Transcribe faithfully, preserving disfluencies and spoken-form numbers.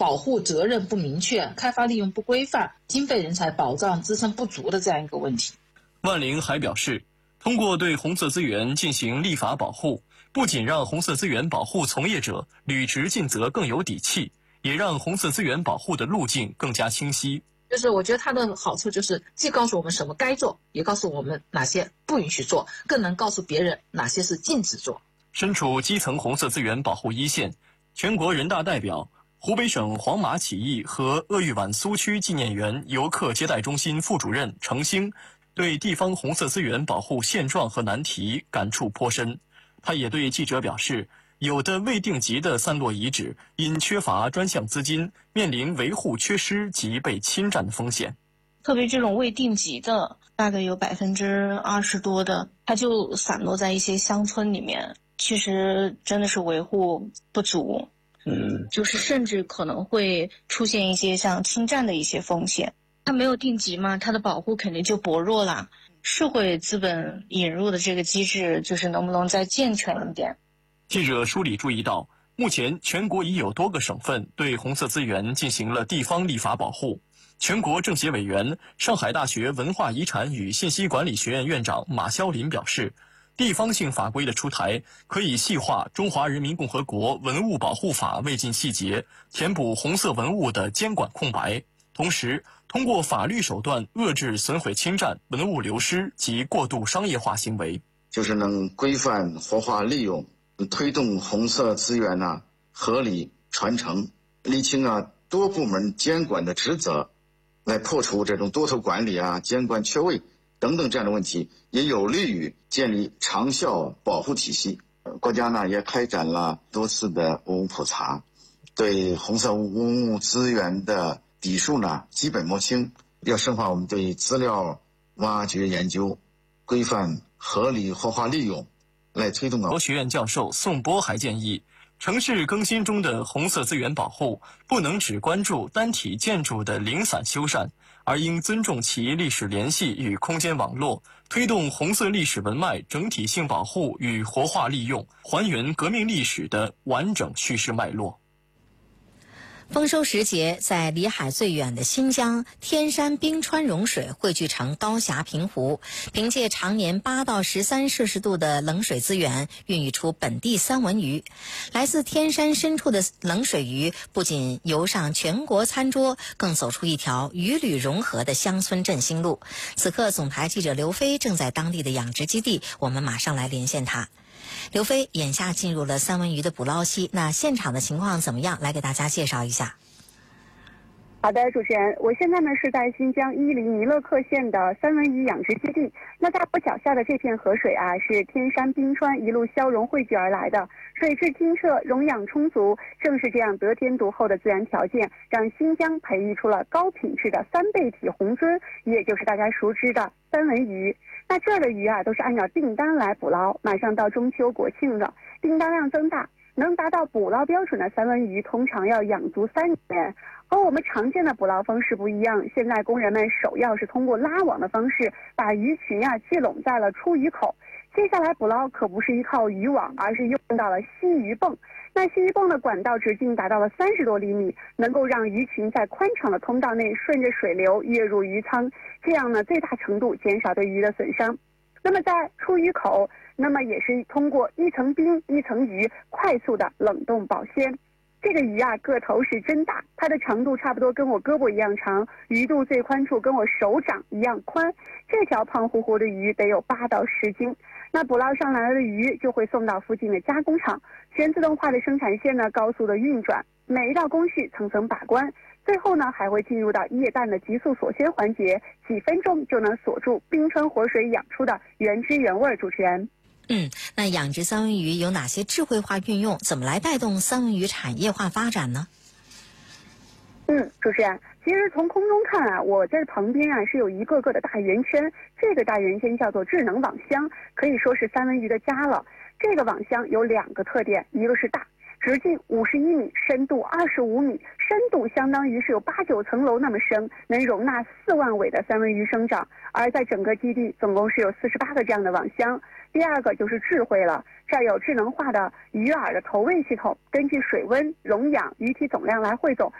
保护责任不明确、开发利用不规范、经费人才保障支撑不足的这样一个问题。 万灵还表示，通过对红色资源进行立法保护，不仅让红色资源保护从业者履职尽责更有底气，也让红色资源保护的路径更加清晰。 就是我觉得它的好处就是既告诉我们什么该做，也告诉我们哪些不允许做，更能告诉别人哪些是禁止做。 身处基层红色资源保护一线，全国人大代表、湖北省黄马起义和鄂豫皖苏区纪念园游客接待中心副主任程兴对地方红色资源保护现状和难题感触颇深。他也对记者表示，有的未定级的散落遗址因缺乏专项资金，面临维护缺失及被侵占的风险。 特别这种未定级的，大概有百分之二十多的，它就散落在一些乡村里面，其实真的是维护不足，嗯，就是甚至可能会出现一些像侵占的一些风险。它没有定级嘛，它的保护肯定就薄弱了。社会资本引入的这个机制，就是能不能再健全一点？ 记者梳理注意到，目前全国已有多个省份对红色资源进行了地方立法保护。全国政协委员、上海大学文化遗产与信息管理学院院长马肖林表示，地方性法规的出台可以细化《中华人民共和国文物保护法》未尽细节，填补红色文物的监管空白，同时通过法律手段遏制损毁侵占、文物流失及过度商业化行为， 就是能规范活化利用，推动红色资源呢、啊、合理传承，厘清啊多部门监管的职责，来破除这种多头管理啊、监管缺位等等这样的问题，也有利于建立长效保护体系。国家呢也开展了多次的文物普查，对红色文物资源的底数呢基本摸清，要深化我们对资料挖掘研究，规范合理活化利用，来推动。 国学院教授宋波还建议，城市更新中的红色资源保护不能只关注单体建筑的零散修缮，而应尊重其历史联系与空间网络，推动红色历史文脉整体性保护与活化利用，还原革命历史的完整叙事脉络。 丰收时节，在离海最远的新疆，天山冰川融水汇聚成高峡平湖，凭借常年八到十三摄氏度的冷水资源，孕育出本地三文鱼。来自天山深处的冷水鱼，不仅游上全国餐桌，更走出一条鱼旅融合的乡村振兴路。此刻，总台记者刘飞正在当地的养殖基地，我们马上来连线他。刘飞，眼下进入了三文鱼的捕捞期，那现场的情况怎么样？来给大家介绍一下。 好的，主持人，我现在呢是在新疆伊犁尼勒克县的三文鱼养殖基地。那在我脚下的这片河水啊，是天山冰川一路消融汇聚而来的，水质清澈，溶氧充足。正是这样得天独厚的自然条件，让新疆培育出了高品质的三倍体红鳟，也就是大家熟知的三文鱼。那这儿的鱼啊，都是按照订单来捕捞，马上到中秋国庆了，订单量增大，能达到捕捞标准的三文鱼通常要养足三年。和我们常见的捕捞方式不一样，现在工人们首要是通过拉网的方式把鱼群啊聚拢在了出鱼口。接下来捕捞可不是依靠渔网，而是用到了吸鱼泵。那吸鱼泵的管道直径达到了三十多厘米，能够让鱼群在宽敞的通道内顺着水流跃入鱼舱，这样呢最大程度减少对鱼的损伤。那么在出鱼口，那么也是通过一层冰一层鱼快速的冷冻保鲜。这个鱼啊个头是真大，它的长度差不多跟我胳膊一样长，鱼肚最宽处跟我手掌一样宽。这条胖乎乎的鱼得有八到十斤。那捕捞上来的鱼就会送到附近的加工厂，全自动化的生产线呢高速的运转，每一道工序层层把关，最后呢还会进入到液氮的急速锁鲜环节，几分钟就能锁住冰川活水养出的原汁原味。主持人。 嗯，那养殖三文鱼有哪些智慧化运用？怎么来带动三文鱼产业化发展呢？ 嗯，主持人，其实从空中看啊，我在旁边啊是有一个个的大圆圈，这个大圆圈叫做智能网箱，可以说是三文鱼的家了。这个网箱有两个特点，一个是大，直径五十一米，深度二十五米，深度相当于是有八九层楼那么深，能容纳四万尾的三文鱼生长。而在整个基地总共是有四十八个这样的网箱。第二个就是智慧了，这儿有智能化的鱼饵的投喂系统，根据水温、溶氧、鱼体总量来汇总，